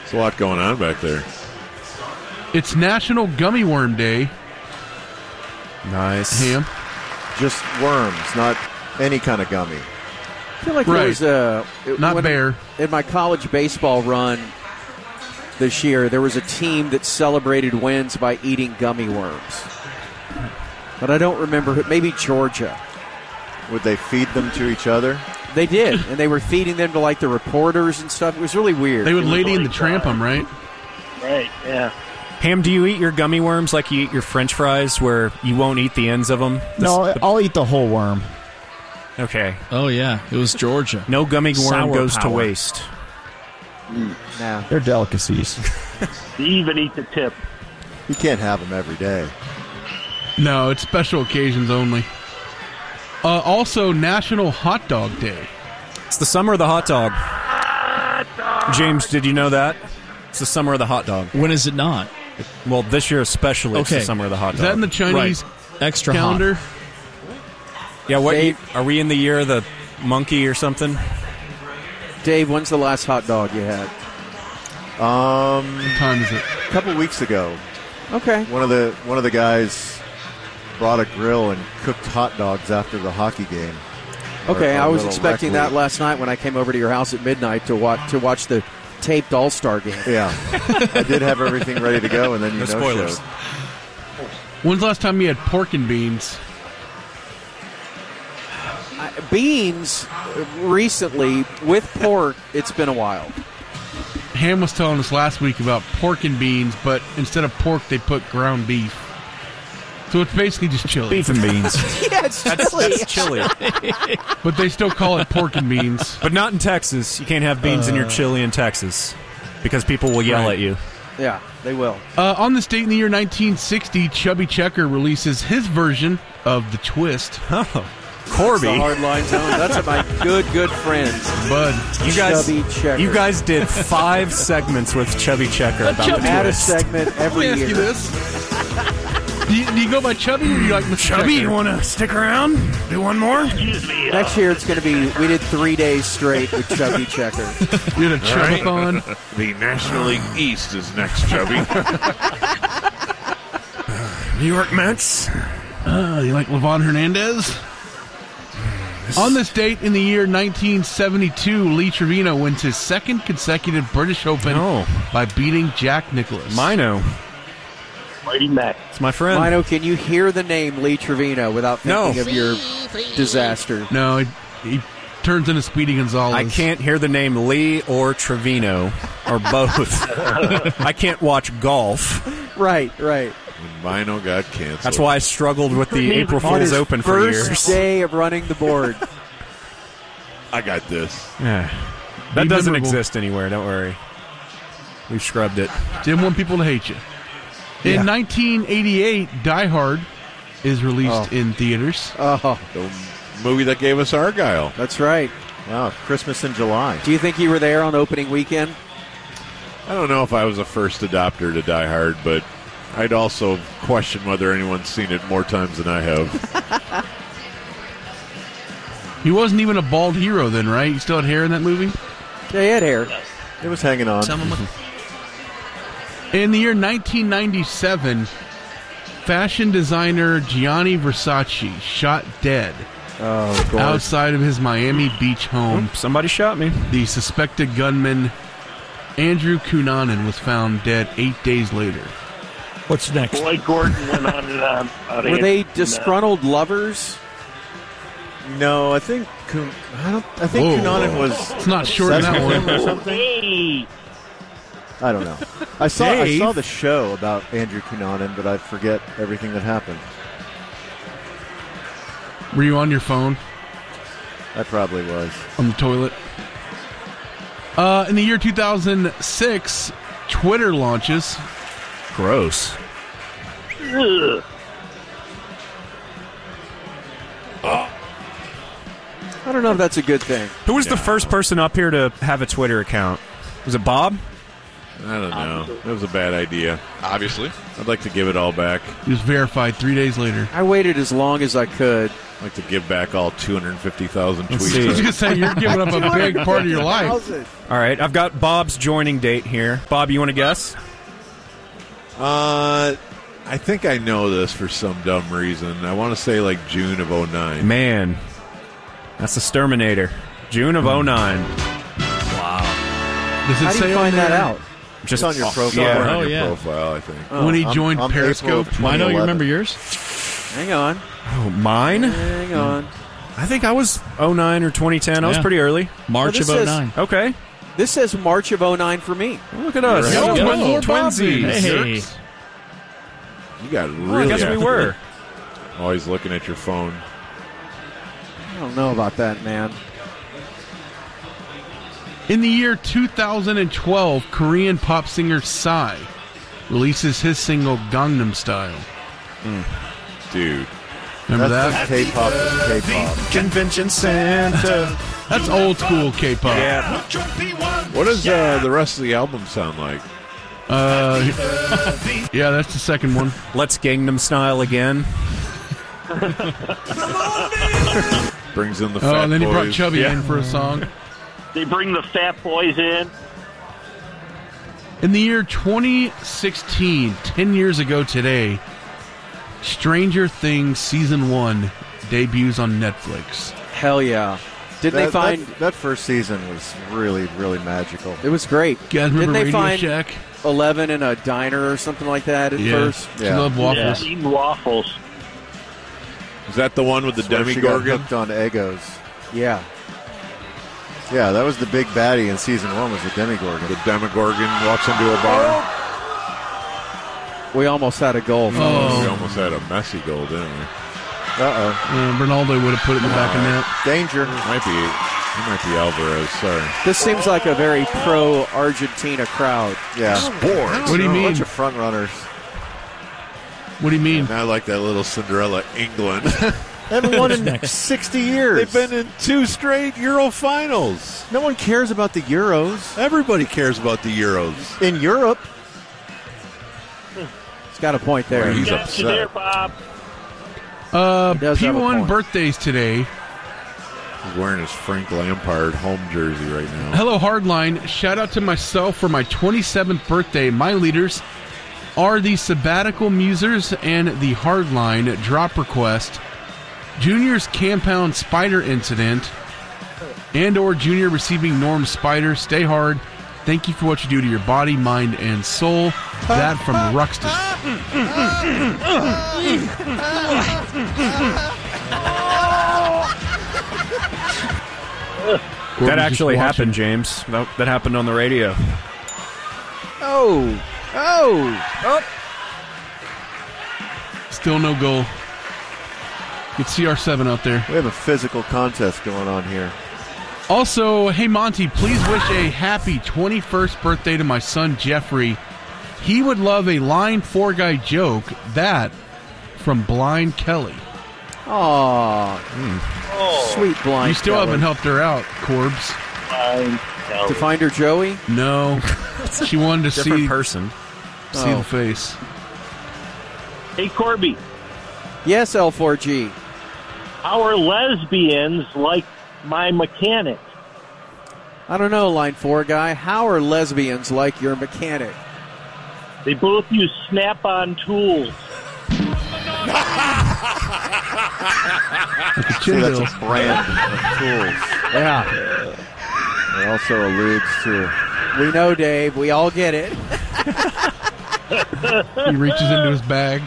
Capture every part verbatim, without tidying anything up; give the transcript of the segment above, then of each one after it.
There's a lot going on back there. It's National Gummy Worm Day. Nice. Ham. Just worms, not any kind of gummy. I feel like Right. there was a... Not when- bear. In my college baseball run this year, there was a team that celebrated wins by eating gummy worms. But I don't remember who. Maybe Georgia. Would they feed them to each other? They did, and they were feeding them to, like, the reporters and stuff. It was really weird. They would Lady in the Tramp them, right? Right, yeah. Ham, do you eat your gummy worms like you eat your French fries, where you won't eat the ends of them? No, I'll eat the whole worm. Okay. Oh, yeah. It was Georgia. No gummy worm Sour goes to power. waste. No. They're delicacies. You even eat the tip. You can't have them every day. No, it's special occasions only. Uh, also, National Hot Dog Day. It's the summer of the hot dog. James, did you know that? It's the summer of the hot dog. When is it not? Well, this year especially, it's Okay. the summer of the hot Is dog. that in the Chinese Extra calendar? hot. yeah, what? Dave- Are we in the year of the monkey or something? Dave, when's the last hot dog you had? Um, What time is it? a couple weeks ago, Okay. one of the one of the guys brought a grill and cooked hot dogs after the hockey game. Okay, Our- our I was little expecting rec that league. last night when I came over to your house at midnight to watch to watch the taped All-Star game. Yeah, I did have everything ready to go, and then you No no spoilers. showed. When's the last time you had pork and beans? I, beans, uh, recently, with pork, it's been a while. Ham was telling us last week about pork and beans, but instead of pork, they put ground beef. So it's basically just chili. Beef and beans. Yeah, it's That's, chili. that's chili. But they still call it pork and beans. But not in Texas. You can't have beans in your chili in Texas because people will yell Right. at you. Yeah, they will. Uh, on this date in the year nineteen sixty, Chubby Checker releases his version of The Twist. Oh, Corby. The hard line zone. That's my good, good friends. Bud. You guys, Chubby Checker. you guys did five segments with Chubby Checker about Chubby- the Add a twist. segment Let every me ask year. you this. Do you, do you go by Chubby or do you like Mister Chubby, Checker? you want to stick around? Do one more? Excuse me. Uh, Next year it's going to be, we did three days straight with Chubby Checker. You had a Chubathon? The National League East is next, Chubby. New York Mets. Uh, you like Levon Hernandez? On this date in the year nineteen seventy-two, Lee Trevino wins his second consecutive British Open Oh. by beating Jack Nicklaus. Mino. Mighty Mac. It's my friend. Mino, can you hear the name Lee Trevino without thinking No. of your disaster? No, he, he turns into Speedy Gonzalez. I can't hear the name Lee or Trevino or both. I can't watch golf. Right, right. When Mino got canceled. That's why I struggled with the April On Fool's his Open for first years. day of running the board. I got this. Yeah. That Be doesn't memorable. exist anywhere. Don't worry. We've scrubbed it. Didn't want people to hate you. In Yeah. nineteen eighty-eight, Die Hard is released Oh. in theaters. Oh, The movie that gave us Argyle. that's right. Wow, Christmas in July. Do you think you were there on opening weekend? I don't know if I was a first adopter to Die Hard, but I'd also question whether anyone's seen it more times than I have. He wasn't even a bald hero then, right? He still had hair in that movie? Yeah, he had hair. It was hanging on. In the year nineteen ninety-seven, fashion designer Gianni Versace shot dead Oh, God. outside of his Miami Beach home. Somebody shot me. The suspected gunman, Andrew Cunanan, was found dead eight days later. What's next? Boy Gordon went on and on. about Were it. they And, uh, disgruntled lovers? No, I think Kun- I don't. I think Whoa. Cunanan was It's not short in that obsessed with one. him or something. Hey! I don't know. I saw I Dave? saw the show about Andrew Cunanan, but I forget everything that happened. Were you on your phone? I probably was. On the toilet? Uh, in the year two thousand six, Twitter launches. Gross. Ugh. I don't know if that's a good thing. Who was the first person up here to have a Twitter account? Was it Bob? I don't know. It was a bad idea. Obviously. I'd like to give it all back. He was verified three days later. I waited as long as I could I'd like to give back all two hundred fifty thousand Let's tweets. see. I was going to say, you're giving up a big part of your life. All right, I've got Bob's joining date here. Bob, you want to guess? Uh, I think I know this for some dumb reason. I want to say like June of oh nine. Man, that's the Sturminator. June of oh nine. Does it How do say you find on there that out? Just on your profile. Yeah. Somewhere Oh, on your yeah. profile, I think. when he I'm- joined I'm April Periscope? of Well, I know you twenty eleven. remember yours. Hang on. Oh, mine? Hang on. I think I was oh nine or twenty ten. I was Yeah. pretty early. March Well, of this oh says- nine. Okay. This says March of oh nine for me. Well, look at us. There you go. Twin- More Twinsies. Bobbies. Hey. You got Well, I really guess we were. always looking at your phone. I don't know about that, man. In the year two thousand twelve, Korean pop singer Psy releases his single Gangnam Style. Dude. Remember That's that? just K-pop is K-pop. Convention Center. That's old school K-pop. Yeah. What does uh, the rest of the album sound like? Uh, yeah, that's the second one. Let's Gangnam Style again. Brings in the Oh, fat and then he brought boys. Chubby Yeah. in for a song. They bring the fat boys in. In the year twenty sixteen, ten years ago today, Stranger Things Season one debuts on Netflix. Hell yeah. Didn't That, they find... that, that first season was really, really magical. It was great. You guys Didn't remember they Radio find Shack? Eleven in a diner or something like that at Yeah. first? She Yeah. loved waffles. Yeah, eating waffles. Is that the one with the Where she got Demigorgon? hooked on Eggos. Yeah. Yeah, that was the big baddie in season one was the Demigorgon. The Demigorgon walks into a bar. We almost had a goal. Oh. We almost had a messy goal, didn't we? Uh-oh. Uh, Ronaldo would have put it in the back of net. Danger. Might be. It might be Alvarez. Sorry. This seems like a very pro-Argentina crowd. Yeah. What do you A mean? bunch of front runners. What do you mean? Not like that little Cinderella England. They haven't won in sixty years. They've been in two straight Euro finals. No one cares about the Euros. Everybody cares about the Euros. In Europe, He's got a point there. Well, he's Got you there, upset. Bob. Uh, He does P have a one point. birthdays today. He's wearing his Frank Lampard home jersey right now. Hello, Hardline. Shout out to myself for my twenty-seventh birthday. My leaders are the Sabbatical Musers and the Hardline Drop Request, Junior's Compound Spider Incident, and or Junior receiving Norm Spider. Stay hard. Thank you for what you do to your body, mind, and soul. That from Ruxton. That actually happened, James. That, that happened on the radio. Oh. Oh. Still no goal. Good C R seven out there. we have a physical contest going on here. Also, hey Monty, please wish a happy twenty-first birthday to my son Jeffrey. He would love a line four guy joke. That from Blind Kelly. Aw. Sweet blind. You still Kelly. haven't helped her out, Corbs. Fine. To find her Joey? No, she wanted to Different see person. see Oh. the face. Hey, Corby. Yes, L four G. How are lesbians like my mechanic? I don't know, line four guy. How are lesbians like your mechanic? They both use Snap-on tools. See, that's Chinville. a brand of tools. Yeah. It also alludes to We know, Dave. We all get it. He reaches into his bag.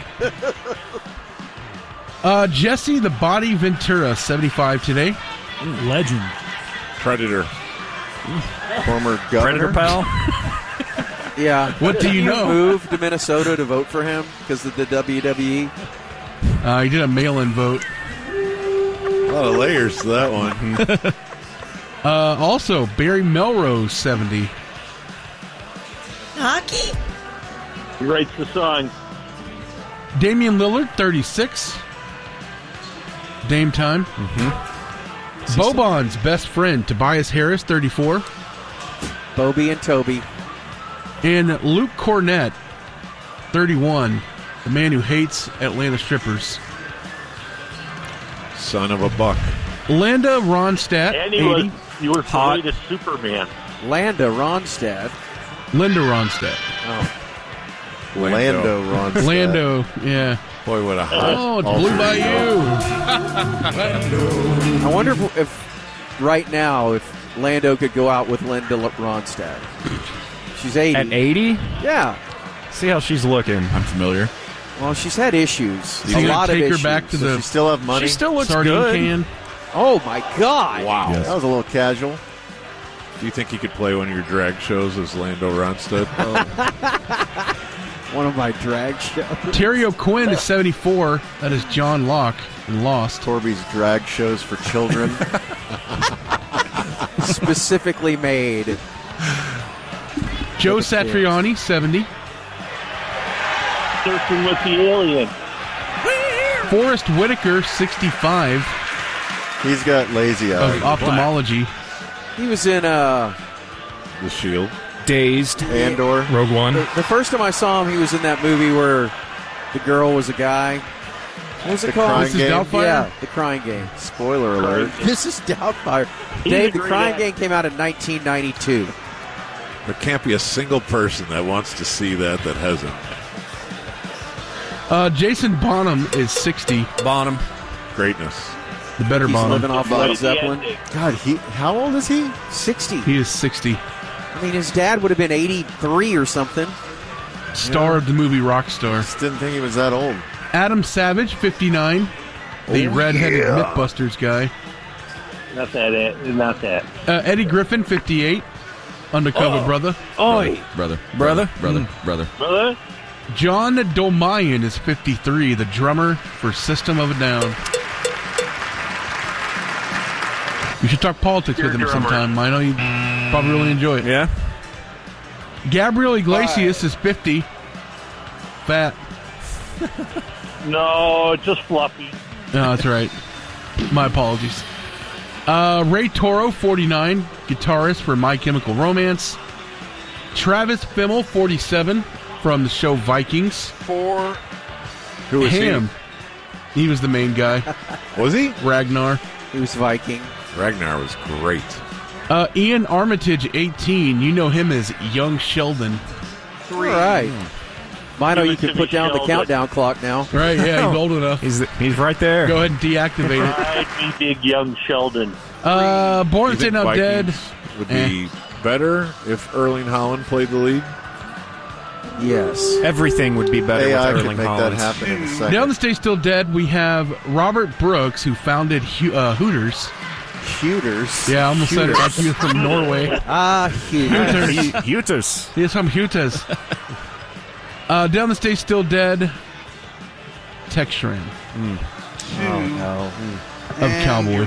Uh, Jesse the Body Ventura, seventy-five today. Legend. Predator. former governor. Predator pal. Yeah. What do you know? Moved to Minnesota to vote for him because of the W W E. Uh, he did a mail-in vote. A lot of layers to that one. Uh, also, Barry Melrose, seventy. Hockey? He writes the song. Damian Lillard, thirty-six. Dame time. Boban's best friend, Tobias Harris, thirty-four. Bobby and Toby. And Luke Cornett, thirty-one. The man who hates Atlanta strippers. son of a buck. Landa Ronstadt, And he eighty. was, you were Hot. afraid of Superman. Landa Ronstadt. Linda Ronstadt. Lando Ronstadt. Lando, yeah. Boy, what a hot. Oh, it's alter Blue Bayou. I wonder if, if right now if Lando could go out with Linda Ronstadt. She's eighty. At eighty? Yeah. See how she's looking. I'm familiar. Well, she's had issues. You a gonna lot of take her issues. back to Does the she still have money? She still looks sardine good. can? Oh my God! Wow. That was a little casual. Do you think he could play one of your drag shows as Lando Ronstadt? One of my drag shows. Terry O'Quinn is seventy-four. That is John Locke in Lost. Torby's drag shows for children. Specifically made. Joe Satriani, seventy. Surfing with the alien. Forrest Whitaker, sixty-five, He's got lazy of eyes. ophthalmology. He was in uh, The Shield. Dazed. Andor. Rogue One. the, the first time I saw him. He was in that movie where the girl was a guy. What was it The called? Crying This is Game? Doubtfire? Yeah, The Crying Game. Spoiler alert. This is Doubtfire. He's Dave, a The great Crying actor. Game came out in nineteen ninety-two. There can't be a single person that wants to see that that hasn't. Uh, Jason Bonham is sixty. Bonham. Greatness. The better He's Bonham. living off Led Zeppelin. God, he. How old is he? sixty. He is sixty. I mean, his dad would have been eighty-three or something. Star of the movie Rockstar. Just didn't think he was that old. Adam Savage, fifty-nine. The Oh, red-headed yeah. Mythbusters guy. Not that. eh, Not that. Uh, Eddie Griffin, fifty-eight. Undercover brother. Oi, Brother. Brother? Brother. Brother. brother. John Dolmayan is fifty-three, the drummer for System of a Down. You should talk politics Your with him drummer. sometime. I know you probably really enjoy it. Yeah. Gabriel Iglesias is fifty. Fat. No, just fluffy. No, that's right. My apologies. Uh, Ray Toro, forty-nine, guitarist for My Chemical Romance. Travis Fimmel, forty-seven, from the show Vikings. Four. Who is Ham. He was the main guy. he? Was he? Ragnar. He was Viking. Ragnar was great. Uh, Ian Armitage, eighteen. You know him as Young Sheldon. All right. Mino, Give you it can to put me, down the Sheldon. countdown clock now. Right, yeah, he's old enough. He's he's right there. Go ahead and deactivate it. I'd be big young Sheldon. Uh, Born Do you to think Now Dead. Vikings would Eh. be better if Erling Haaland played the lead? Yes. Everything would be better A I with can Erling make Haaland. that happen in a second. Down the Stay Still Dead, we have Robert Brooks, who founded Hu- uh, Hooters. Shooters. Yeah, I almost said it like he was from Norway. Ah, huge. Hutus. He's from Hooters. Uh, Down the Stay Still Dead, Tex Schramm Oh, no. of Cowboy.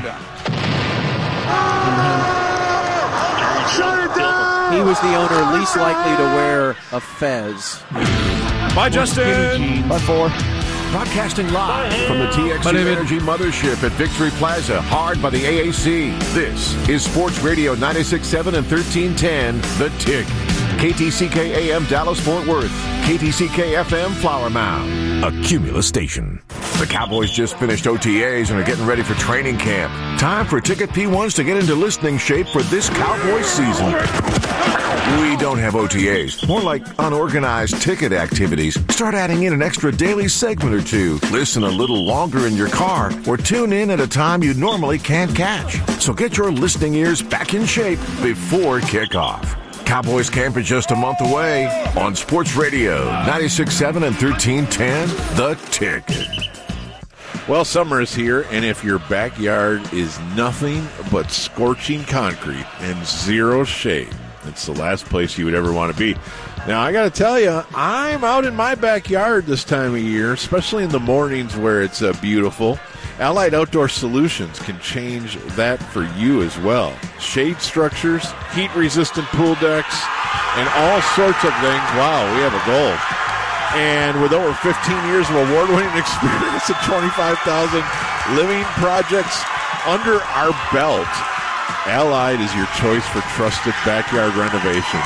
He was the owner least likely to wear a fez. Bye, Justin. By four. Broadcasting live from the T X My U name is- Energy Mothership at Victory Plaza, hard by the A A C. This is Sports Radio ninety-six point seven and thirteen ten, The Tick. K T C K A M Dallas Fort Worth, K T C K F M Flower Mound, a Cumulus station. The Cowboys just finished O T As and are getting ready for training camp. Time for Ticket P ones to get into listening shape for this Cowboys season. We don't have O T As, more like unorganized ticket activities. Start adding in an extra daily segment or two. Listen a little longer in your car or tune in at a time you normally can't catch. So get your listening ears back in shape before kickoff. Cowboys camp is just a month away on Sports Radio ninety-six point seven and thirteen ten, The Ticket. Well, summer is here, and if your backyard is nothing but scorching concrete and zero shade, it's the last place you would ever want to be. Now, I got to tell you, I'm out in my backyard this time of year, especially in the mornings where it's uh, beautiful. Allied Outdoor Solutions can change that for you as well. Shade structures, heat-resistant pool decks, and all sorts of things. Wow, we have a goal. And with over fifteen years of award-winning experience and twenty-five thousand living projects under our belt, Allied is your choice for trusted backyard renovations.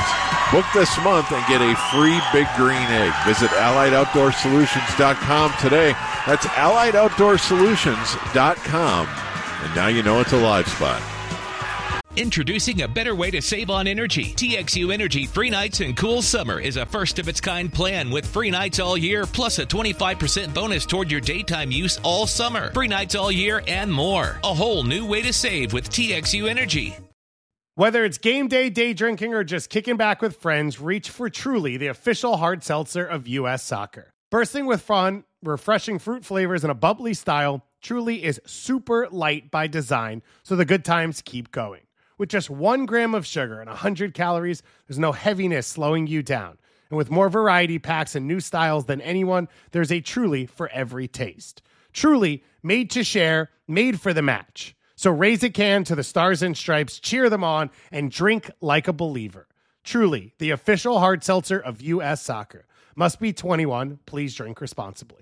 Book this month and get a free Big Green Egg. Visit allied outdoor solutions dot com today. That's allied outdoor solutions dot com. And now you know it's a live spot. Introducing a better way to save on energy. T X U Energy Free Nights and Cool Summer is a first-of-its-kind plan with free nights all year, plus a twenty-five percent bonus toward your daytime use all summer. Free nights all year and more. A whole new way to save with T X U Energy. Whether it's game day, day drinking, or just kicking back with friends, reach for Truly, the official hard seltzer of U S Soccer. Bursting with fun, refreshing fruit flavors, and a bubbly style, Truly is super light by design, so the good times keep going. With just one gram of sugar and one hundred calories, there's no heaviness slowing you down. And with more variety packs and new styles than anyone, there's a Truly for every taste. Truly, made to share, made for the match. So raise a can to the Stars and Stripes, cheer them on, and drink like a believer. Truly, the official hard seltzer of U S Soccer. Must be twenty-one. Please drink responsibly.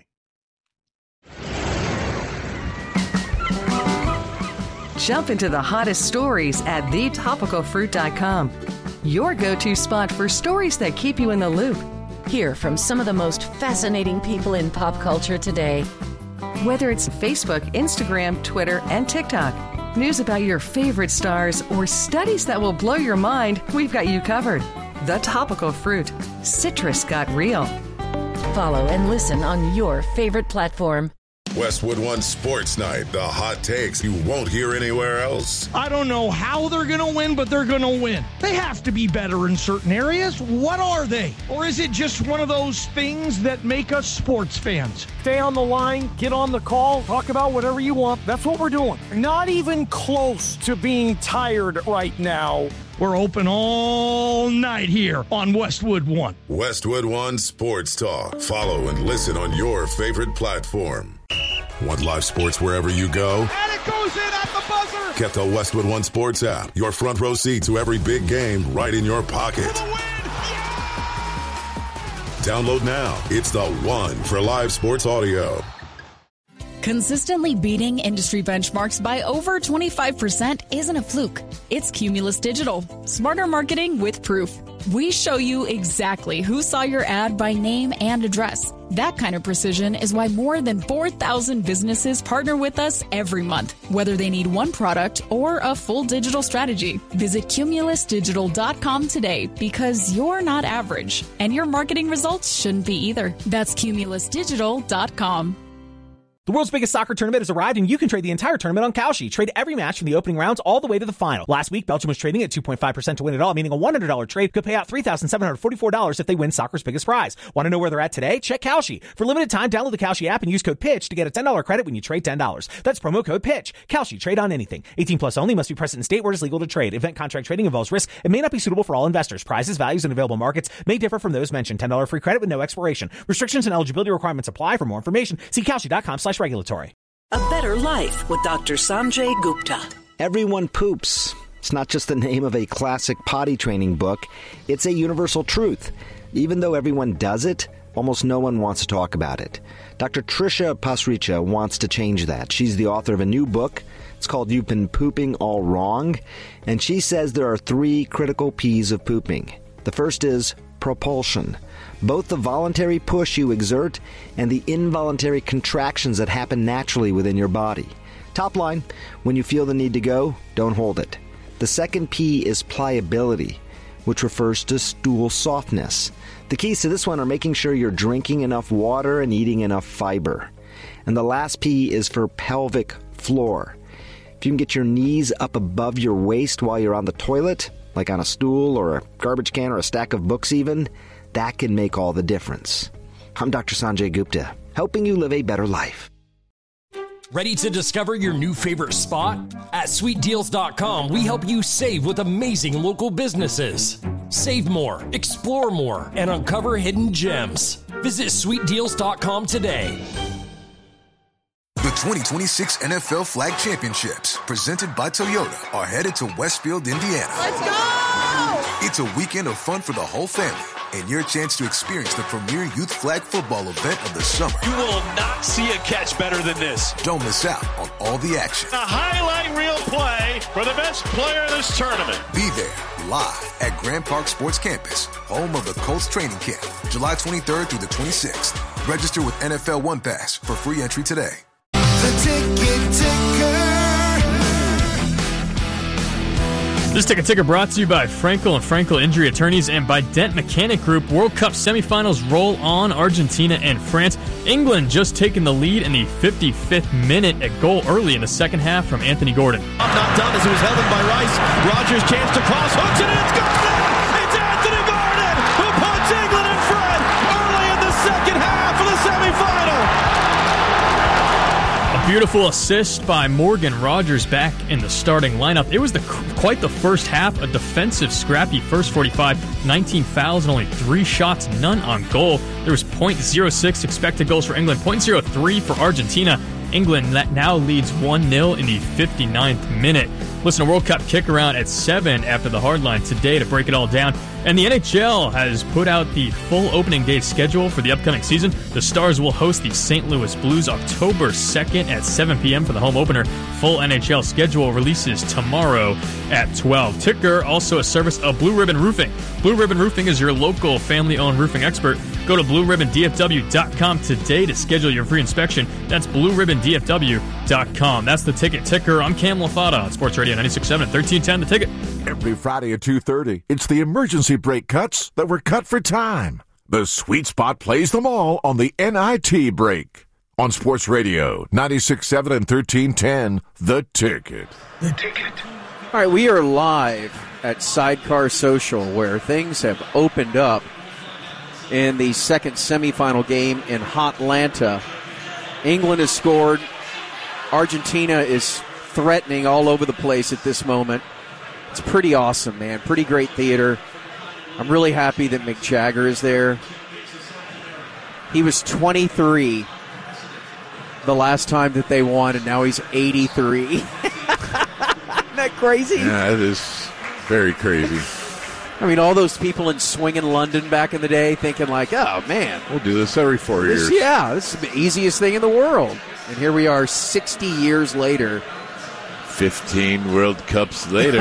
Jump into the hottest stories at the topical fruit dot com. Your go-to spot for stories that keep you in the loop. Hear from some of the most fascinating people in pop culture today. Whether it's Facebook, Instagram, Twitter, and TikTok, news about your favorite stars, or studies that will blow your mind, we've got you covered. The Topical Fruit. Citrus got real. Follow and listen on your favorite platform. Westwood One Sports Night, the hot takes you won't hear anywhere else. I don't know how they're going to win, but they're going to win. They have to be better in certain areas. What are they? Or is it just one of those things that make us sports fans? Stay on the line, get on the call, talk about whatever you want. That's what we're doing. Not even close to being tired right now. We're open all night here on Westwood One. Westwood One Sports Talk. Follow and listen on your favorite platform. Want live sports wherever you go? And it goes in at the buzzer! Get the Westwood One Sports app. Your front row seat to every big game right in your pocket. Yeah! Download now. It's the one for live sports audio. Consistently beating industry benchmarks by over twenty-five percent isn't a fluke. It's Cumulus Digital. Smarter marketing with proof. We show you exactly who saw your ad by name and address. That kind of precision is why more than four thousand businesses partner with us every month, whether they need one product or a full digital strategy. Visit cumulus digital dot com today because you're not average, and your marketing results shouldn't be either. That's cumulus digital dot com. The world's biggest soccer tournament has arrived, and you can trade the entire tournament on Kalshi. Trade every match from the opening rounds all the way to the final. Last week, Belgium was trading at two point five percent to win it all, meaning a one hundred dollars trade could pay out three thousand seven hundred forty-four dollars if they win soccer's biggest prize. Want to know where they're at today? Check Kalshi. For limited time, download the Kalshi app and use code PITCH to get a ten dollars credit when you trade ten dollars. That's promo code PITCH. Kalshi. Trade on anything. eighteen plus only. Must be present in state where it is legal to trade. Event contract trading involves risk and may not be suitable for all investors. Prizes, values, and available markets may differ from those mentioned. ten dollars free credit with no expiration. Restrictions and eligibility requirements apply. For more information, see kalshi dot com slash regulatory. A Better Life with Doctor Sanjay Gupta. Everyone poops. It's not just the name of a classic potty training book. It's a universal truth. Even though everyone does it, almost no one wants to talk about it. Doctor Trisha Pasricha wants to change that. She's the author of a new book. It's called You've Been Pooping All Wrong. And she says there are three critical P's of pooping. The first is propulsion. Both the voluntary push you exert and the involuntary contractions that happen naturally within your body. Top line, when you feel the need to go, don't hold it. The second P is pliability, which refers to stool softness. The keys to this one are making sure you're drinking enough water and eating enough fiber. And the last P is for pelvic floor. If you can get your knees up above your waist while you're on the toilet, like on a stool or a garbage can or a stack of books even, that can make all the difference. I'm Doctor Sanjay Gupta, helping you live a better life. Ready to discover your new favorite spot? At sweet deals dot com, we help you save with amazing local businesses. Save more, explore more, and uncover hidden gems. Visit sweet deals dot com today. The twenty twenty-six N F L Flag Championships, presented by Toyota, are headed to Westfield, Indiana. Let's go! It's a weekend of fun for the whole family. and your chance to experience the premier youth flag football event of the summer. You will not see a catch better than this. Don't miss out on all the action. A highlight reel play for the best player in this tournament. Be there live at Grand Park Sports Campus, home of the Colts training camp, July twenty-third through the twenty-sixth. Register with N F L One Pass for free entry today. The Ticket Ticker. This Ticket Ticker brought to you by Frankel and Frankel Injury Attorneys and by Dent Mechanic Group. World Cup semifinals roll on. Argentina and France. England just taking the lead in the fifty-fifth minute. A goal early in the second half from Anthony Gordon. Not done as it was held in by Rice. Rogers chance to cross, hooks it, and it's Gordon! It's Anthony Gordon who puts England in front early in the second half of the semifinal. Beautiful assist by Morgan Rogers back in the starting lineup. It was the quite the first half, a defensive, scrappy first forty-five, nineteen fouls and only three shots, none on goal. There was point oh six expected goals for England, point oh three for Argentina. England now leads one nil in the fifty-ninth minute. Listen to World Cup Kick Around at seven after the hardline today to break it all down. And the N H L has put out the full opening day schedule for the upcoming season. The Stars will host the Saint Louis Blues October second at seven p.m. for the home opener. Full N H L schedule releases tomorrow at twelve. Ticker, also a service of Blue Ribbon Roofing. Blue Ribbon Roofing is your local family-owned roofing expert. Go to blue ribbon d f w dot com today to schedule your free inspection. That's blue ribbon d f w dot com. That's the Ticket Ticker. I'm Cam Lafata on Sports Radio ninety-six point seven and thirteen ten The Ticket. Every Friday at two thirty, it's the emergency brake cuts that were cut for time. The Sweet Spot plays them all on the N I T break. On Sports Radio ninety-six point seven and thirteen ten The Ticket. The Ticket. All right, we are live at Sidecar Social where things have opened up in the second semifinal game in Hotlanta. England has scored. Argentina is threatening all over the place at this moment. It's pretty awesome, man. Pretty great theater. I'm really happy that Mick Jagger is there. He was twenty-three the last time that they won, and now he's eighty-three. Isn't that crazy? Yeah, it is very crazy. I mean, all those people in swinging London back in the day thinking like, oh, man. We'll do this every four this, years. Yeah, this is the easiest thing in the world. And here we are sixty years later. fifteen World Cups later.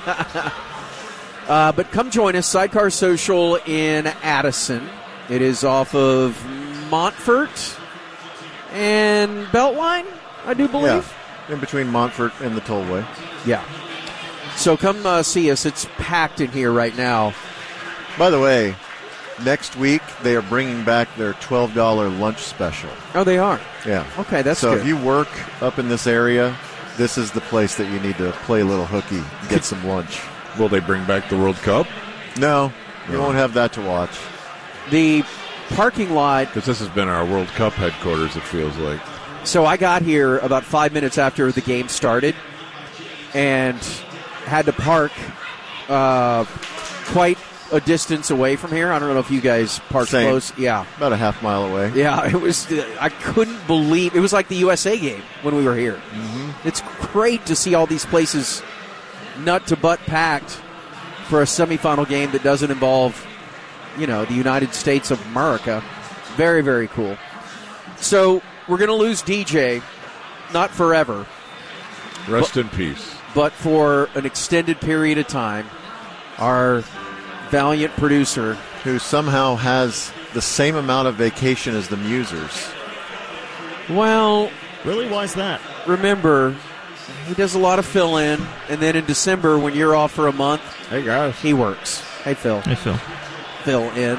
uh, but come join us, Sidecar Social in Addison. It is off of Montfort and Beltline, I do believe. Yeah, in between Montfort and the tollway. Yeah. So come uh, see us. It's packed in here right now. By the way, next week they are bringing back their twelve dollars lunch special. Oh, they are? Yeah. Okay, that's so good. So if you work up in this area, this is the place that you need to play a little hooky, get some lunch. Will they bring back the World Cup? No, you no. won't have that to watch. The parking lot... Because this has been our World Cup headquarters, it feels like. So I got here about five minutes after the game started and had to park uh, quite a distance away from here. I don't know if you guys parked Same. close. Yeah. About a half mile away. Yeah, it was. I couldn't believe it was like the U S A game when we were here. Mm-hmm. It's great to see all these places nut to butt packed for a semifinal game that doesn't involve, you know, the United States of America. Very, very cool. So we're going to lose D J, not forever. Rest but, in peace. But for an extended period of time, our valiant producer, who somehow has the same amount of vacation as the Musers. Well, really, why is that? Remember, he does a lot of fill-in, and then in December, when you're off for a month, hey guys, he works. Hey Phil. Hey Phil. Fill in.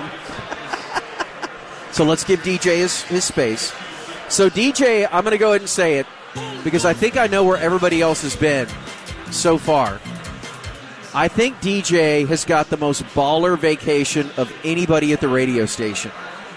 So let's give D J his, his space. So D J, I'm going to go ahead and say it because I think I know where everybody else has been so far. I think D J has got the most baller vacation of anybody at the radio station.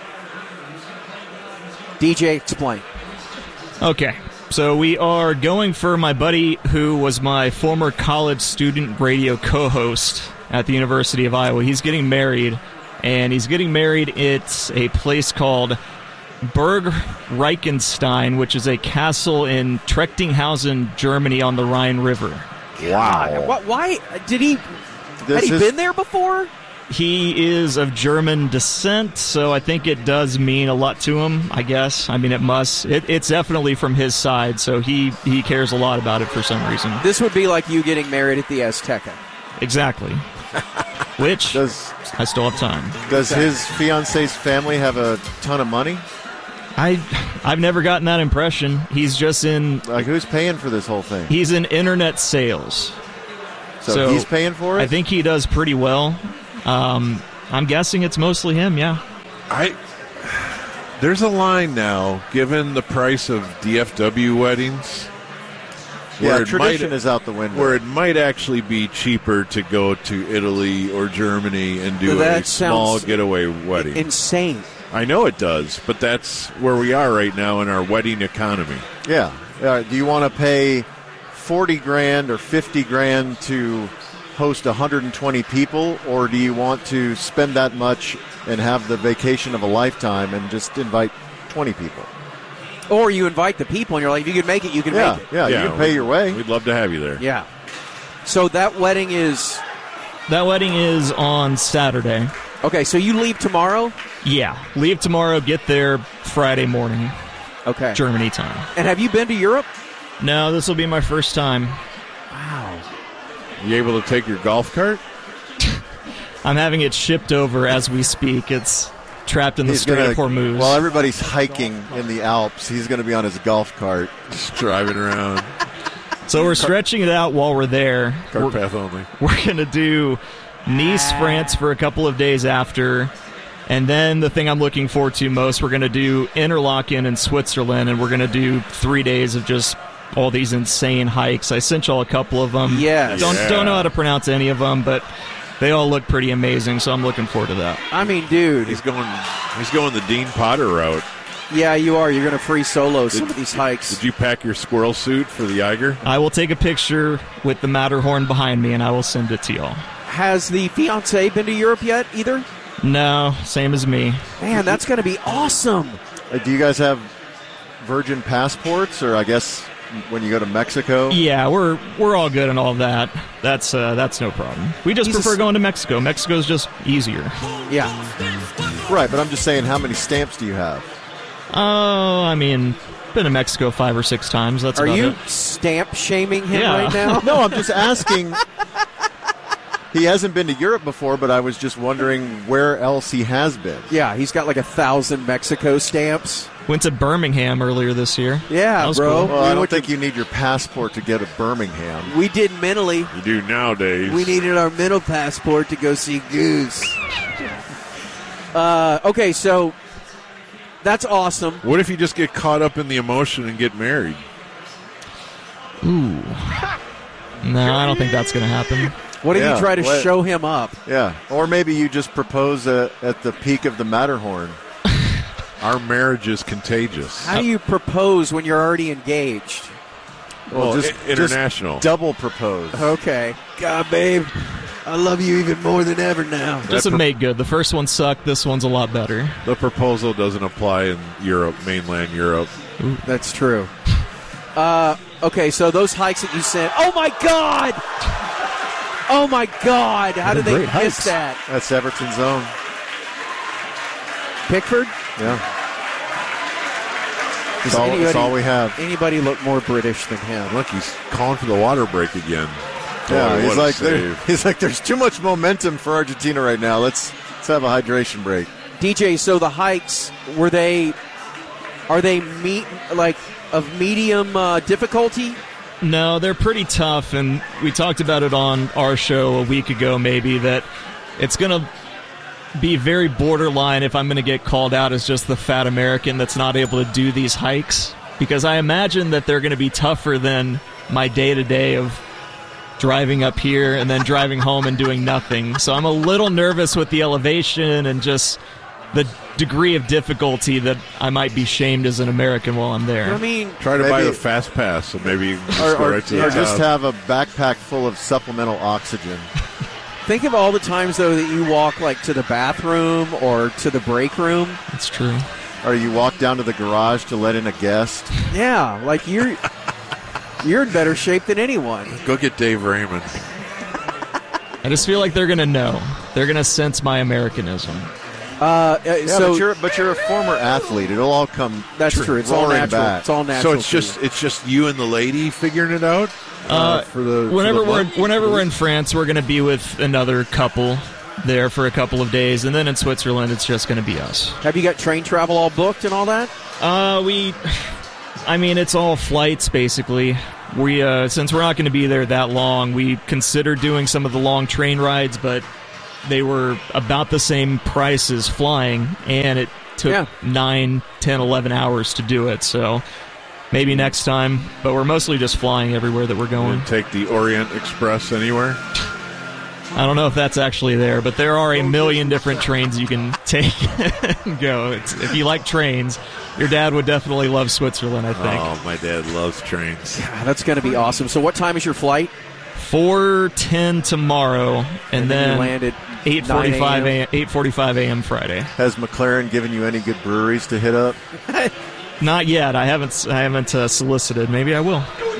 D J, explain. Okay, so we are going for my buddy who was my former college student radio co-host at the University of Iowa. He's getting married, and he's getting married at a place called Burg Reichenstein, which is a castle in Trechtinghausen, Germany on the Rhine River. Wow. What, why? Did he... This had he is, been there before? he is of German descent, so I think it does mean a lot to him, I guess. I mean, it must. It, it's definitely from his side, so he, he cares a lot about it for some reason. This would be like you getting married at the Azteca. Exactly. Which, does, I still have time. Does his fiancé's family have a ton of money? I, I've never gotten that impression. He's just in... Like, who's paying for this whole thing? He's in internet sales. So, so he's paying for it? I think he does pretty well. Um, I'm guessing it's mostly him, yeah. I There's a line now, given the price of D F W weddings... Yeah, tradition might, is out the window. Where it might actually be cheaper to go to Italy or Germany and do that a small getaway wedding. Insane. I know it does, but that's where we are right now in our wedding economy. Yeah. Uh, do you want to pay forty grand or fifty grand to host one hundred twenty people, or do you want to spend that much and have the vacation of a lifetime and just invite twenty people? Or you invite the people and you're like, if you can make it, you can yeah, make it. Yeah, yeah, you can pay your way. We'd love to have you there. Yeah. So that wedding is... That wedding is on Saturday. Okay, so you leave tomorrow? Yeah. Leave tomorrow, get there Friday morning. Okay. Germany time. And have you been to Europe? No, this will be my first time. Wow. You able to take your golf cart? I'm having it shipped over as we speak. It's... trapped in the he's Strait gonna, of Hormuz. While everybody's hiking in the Alps, he's going to be on his golf cart. Just driving around. So we're stretching it out while we're there. Cart we're, path only. We're going to do Nice, France for a couple of days after. And then the thing I'm looking forward to most, we're going to do Interlaken in Switzerland, and we're going to do three days of just all these insane hikes. I sent y'all a couple of them. Yes. Don't, Yeah. don't know how to pronounce any of them, but... they all look pretty amazing, so I'm looking forward to that. I mean, dude. He's going He's going the Dean Potter route. Yeah, you are. You're going to free solo some of these hikes. Did you pack your squirrel suit for the Eiger? I will take a picture with the Matterhorn behind me, and I will send it to y'all. Has the fiancé been to Europe yet, either? No, same as me. Man, that's going to be awesome. Uh, do you guys have Virgin passports, or I guess... when you go to Mexico? Yeah, we're we're all good and all that. That's uh, that's no problem. We just He's prefer a... going to Mexico. Mexico's just easier. Yeah. Right, but I'm just saying, how many stamps do you have? Oh, I mean, been to Mexico five or six times. That's Are about you it. stamp shaming him Yeah. right now? No, I'm just asking. He hasn't been to Europe before, but I was just wondering where else he has been. Yeah, he's got like a thousand Mexico stamps. Went to Birmingham earlier this year. Yeah, that was bro. Cool. Well, I We don't went think you need your passport to go to Birmingham. We did mentally. You do nowadays. We needed our mental passport to go see Goose. Uh, okay, so that's awesome. What if you just get caught up in the emotion and get married? Ooh. No, I don't think that's going to happen. What if Yeah, you try to what- show him up? Yeah, or maybe you just propose uh, at the peak of the Matterhorn. Our marriage is contagious. How do you propose when you're already engaged? Well, just i- international. just double propose. Okay. God, babe, I love you even more than ever now. Doesn't pro- make good. The first one sucked. This one's a lot better. The proposal doesn't apply in Europe, mainland Europe. Ooh, that's true. Uh, okay, so those hikes that you sent. Oh, my God! Oh, my God! How did they great miss hikes. that? That's Everton's own. Pickford? Yeah. That's Does all, anybody, that's all we have. Anybody look more British than him? Look, he's calling for the water break again. Yeah, Boy, he's what a like, there- save. he's like, there's too much momentum for Argentina right now. Let's let's have a hydration break. D J, so the hikes, were they, are they meet, like, of medium uh, difficulty? No, they're pretty tough, and we talked about it on our show a week ago, maybe, that it's going to be very borderline if I'm going to get called out as just the fat American that's not able to do these hikes, because I imagine that they're going to be tougher than my day-to-day of driving up here and then driving home and doing nothing. So I'm a little nervous with the elevation and just the degree of difficulty that I might be shamed as an American while I'm there. I mean, Try to Maybe- buy the fast pass, so maybe you can just Or, go or- right to the or just top. have a backpack full of supplemental oxygen. think of all the times, though, that you walk, like, to the bathroom or to the break room. That's true. Or you walk down to the garage to let in a guest. Yeah, like, you're you're in better shape than anyone. Go get Dave Raymond. I just feel like they're going to know. They're going to sense my Americanism. Uh, yeah, so but you're but you're a former athlete. It'll all come. That's true. It's all natural. Back. It's all natural. So it's just it's just you and the lady figuring it out. Uh, uh, for the whenever for the we're month? whenever we're in France, we're going to be with another couple there for a couple of days, and then in Switzerland, it's just going to be us. Have you got train travel all booked and all that? Uh, we, I mean, it's all flights basically. We uh, since we're not going to be there that long, we considered doing some of the long train rides, but they were about the same price as flying, and it took Yeah. nine, ten, eleven hours to do it. So maybe next time, but we're mostly just flying everywhere that we're going. We'll take the Orient Express anywhere. I don't know if that's actually there, but there are a million different trains you can take and go. It's, if you like trains, your dad would definitely love Switzerland, I think. Oh, my dad loves trains. God, that's going to be awesome. So what time is your flight? four ten tomorrow, and, And then then you land at eight forty-five a.m. eight forty-five a.m. Friday. Has McLaren given you any good breweries to hit up? Not yet. I haven't. I haven't uh, solicited. Maybe I will.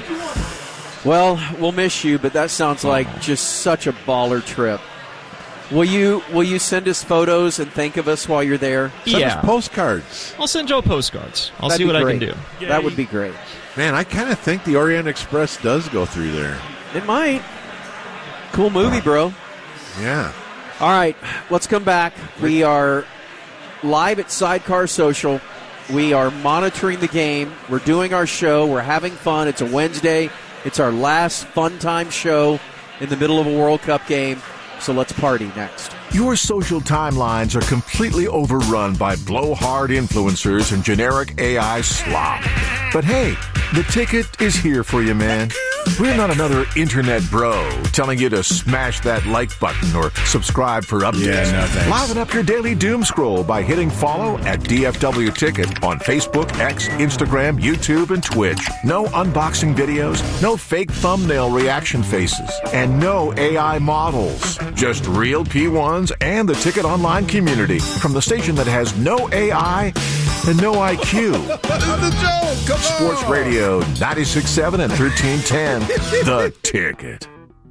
Well, we'll miss you, but that sounds like just such a baller trip. Will you Will you send us photos and think of us while you're there? Send Yeah. us postcards. I'll send Joe postcards. I'll That'd see be what great. I can do. That would be great. Man, I kind of think the Orient Express does go through there. It might. Cool movie, bro. Yeah. All right, let's come back. We are live at Sidecar Social. We are monitoring the game. We're doing our show. We're having fun. It's a Wednesday. It's our last fun time show in the middle of a World Cup game. So let's party next. Your social timelines are completely overrun by blowhard influencers and generic A I slop. But hey, the ticket is here for you, man. We're not another internet bro telling you to smash that like button or subscribe for updates. Yeah, no thanks. Liven up your daily doom scroll by hitting follow at D F W Ticket on Facebook, X, Instagram, YouTube, and Twitch. No unboxing videos, no fake thumbnail reaction faces, and no A I models. Just real P ones and the Ticket Online community from the station that has no A I and no I Q. the joke. Come Sports on. Radio ninety-six point seven and thirteen ten. The Ticket.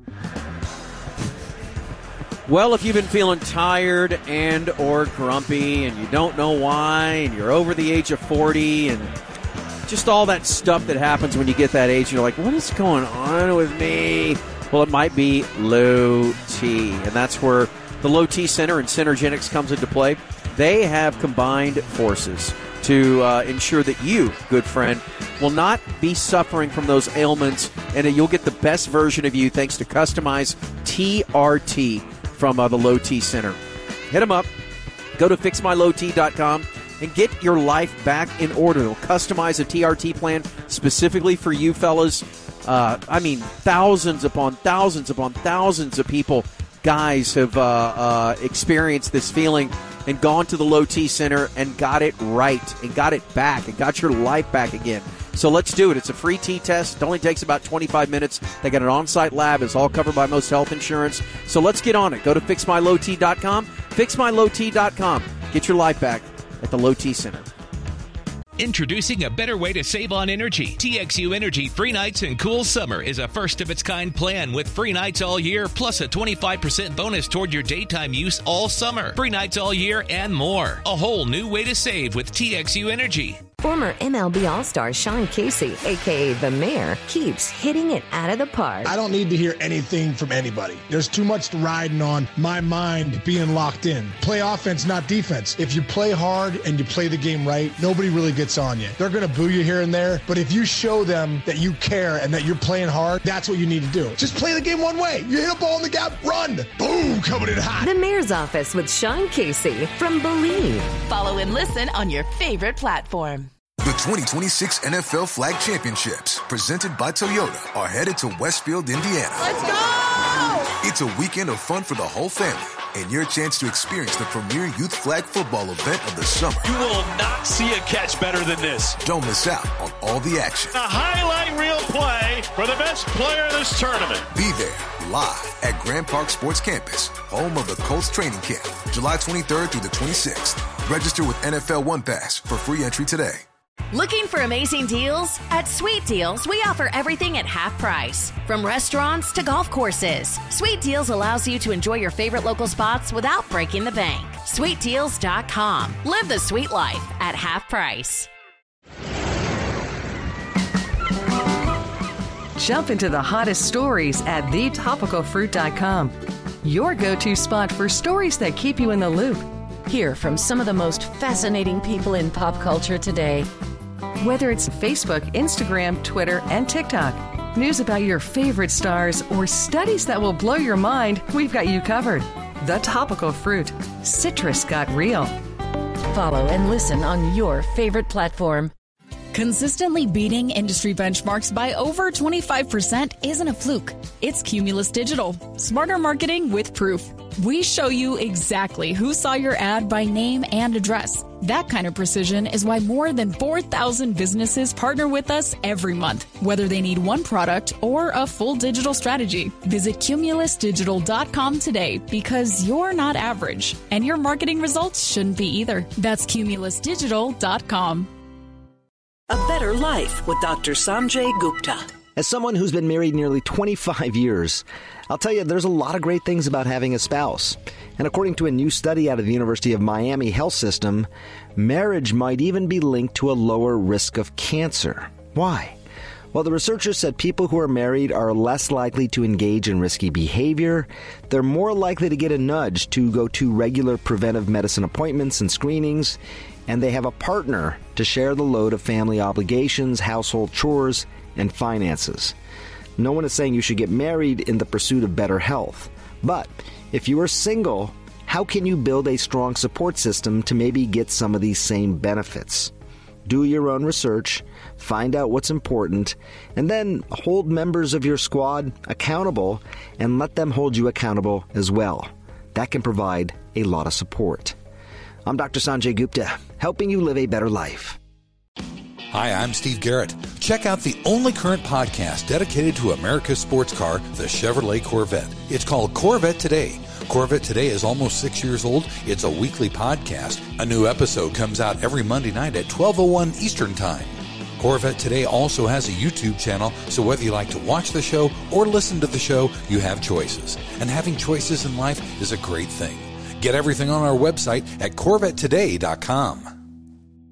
Well, if you've been feeling tired and or grumpy and you don't know why and you're over the age of forty and just all that stuff that happens when you get that age, you're like, what is going on with me? Well, it might be low T, and that's where the Low T Center and Synergenics comes into play. They have combined forces to uh, ensure that you, good friend, will not be suffering from those ailments, and that you'll get the best version of you thanks to customized T R T from uh, the Low T Center. Hit them up. Go to fix my low t dot com and get your life back in order. They'll customize a T R T plan specifically for you fellas. Uh, I mean, thousands upon thousands upon thousands of people, guys, have uh, uh, experienced this feeling and gone to the Low T Center and got it right and got it back and got your life back again. So let's do it. It's a free T-test. It only takes about twenty-five minutes. They got an on-site lab. It's all covered by most health insurance. So let's get on it. Go to fix my low t dot com. fix my low t dot com. Get your life back at the Low T Center. Introducing a better way to save on energy. T X U Energy Free Nights and Cool Summer is a first-of-its-kind plan with free nights all year, plus a twenty-five percent bonus toward your daytime use all summer. Free nights all year and more. A whole new way to save with T X U Energy. Former M L B All-Star Sean Casey, a k a. The Mayor, keeps hitting it out of the park. I don't need to hear anything from anybody. There's too much riding on my mind being locked in. Play offense, not defense. If you play hard and you play the game right, nobody really gets on you. They're going to boo you here and there, but if you show them that you care and that you're playing hard, that's what you need to do. Just play the game one way. You hit a ball in the gap, run. Boom, coming in hot. The Mayor's Office with Sean Casey from Believe. Follow and listen on your favorite platform. The twenty twenty-six N F L Flag Championships, presented by Toyota, are headed to Westfield, Indiana. Let's go! It's a weekend of fun for the whole family and your chance to experience the premier youth flag football event of the summer. You will not see a catch better than this. Don't miss out on all the action. A highlight reel play for the best player in this tournament. Be there live at Grand Park Sports Campus, home of the Colts training camp, July twenty-third through the twenty-sixth. Register with N F L One Pass for free entry today. Looking for amazing deals? At Sweet Deals, we offer everything at half price. From restaurants to golf courses, Sweet Deals allows you to enjoy your favorite local spots without breaking the bank. sweet deals dot com. Live the sweet life at half price. Jump into the hottest stories at the topical fruit dot com. Your go-to spot for stories that keep you in the loop. Hear from some of the most fascinating people in pop culture today. Whether it's Facebook, Instagram, Twitter, and TikTok, news about your favorite stars, or studies that will blow your mind, we've got you covered. The Topical Fruit. Citrus got real. Follow and listen on your favorite platform. Consistently beating industry benchmarks by over twenty-five percent isn't a fluke. It's Cumulus Digital. Smarter marketing with proof. We show you exactly who saw your ad by name and address. That kind of precision is why more than four thousand businesses partner with us every month, whether they need one product or a full digital strategy. Visit cumulus digital dot com today because you're not average, and your marketing results shouldn't be either. That's cumulus digital dot com. A Better Life with Doctor Sanjay Gupta. As someone who's been married nearly twenty-five years, I'll tell you there's a lot of great things about having a spouse. And according to a new study out of the University of Miami Health System, marriage might even be linked to a lower risk of cancer. Why? Well, the researchers said people who are married are less likely to engage in risky behavior, they're more likely to get a nudge to go to regular preventive medicine appointments and screenings, and they have a partner to share the load of family obligations, household chores, and finances. No one is saying you should get married in the pursuit of better health. But if you are single, how can you build a strong support system to maybe get some of these same benefits? Do your own research, find out what's important, and then hold members of your squad accountable and let them hold you accountable as well. That can provide a lot of support. I'm Doctor Sanjay Gupta, helping you live a better life. Hi, I'm Steve Garrett. Check out the only current podcast dedicated to America's sports car, the Chevrolet Corvette. It's called Corvette Today. Corvette Today is almost six years old. It's a weekly podcast. A new episode comes out every Monday night at twelve oh one Eastern Time. Corvette Today also has a YouTube channel, so whether you like to watch the show or listen to the show, you have choices. And having choices in life is a great thing. Get everything on our website at corvette today dot com.